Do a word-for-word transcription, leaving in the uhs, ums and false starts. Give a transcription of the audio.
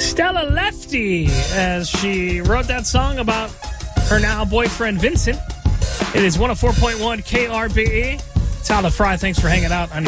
Stella Lefty, as she wrote that song about her now boyfriend, Vincent. It is one oh four point one K R B E. Tyler Fry, thanks for hanging out on